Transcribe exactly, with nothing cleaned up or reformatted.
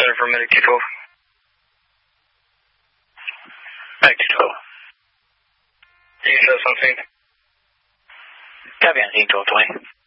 Center for Medic two twelve. Medic two twelve. You can show something. Copy on Z twelve twenty.